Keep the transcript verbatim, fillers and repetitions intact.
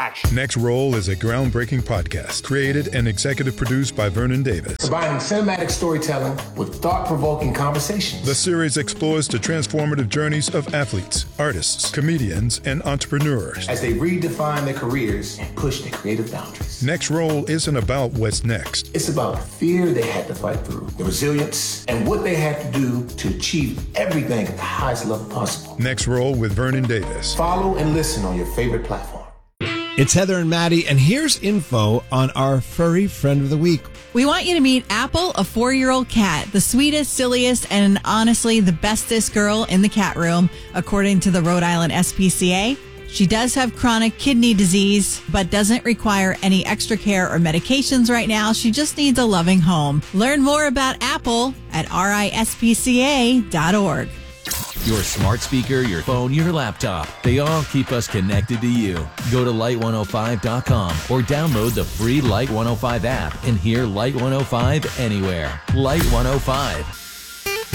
action. Next Roll is a groundbreaking podcast created and executive produced by Vernon Davis. Combining cinematic storytelling with thought-provoking conversations. The series explores the transformative journeys of athletes, artists, comedians, and entrepreneurs as they redefine their careers and push their creative boundaries. Next Roll isn't about what's next. It's about the fear they had to fight through, the resilience, and what they had to do to achieve everything at the highest level possible. Next Roll with Vernon Davis. Follow and listen on your favorite platform. It's Heather and Maddie, and here's info on our furry friend of the week. We want you to meet Apple, a four-year-old cat, the sweetest, silliest, and honestly the bestest girl in the cat room, according to the Rhode Island S P C A. She does have chronic kidney disease, but doesn't require any extra care or medications right now. She just needs a loving home. Learn more about Apple at R I S P C A dot org. Your smart speaker, your phone, your laptop, they all keep us connected to you. Go to light one oh five dot com or download the free Light one oh five app and hear Light one oh five anywhere. Light one oh five.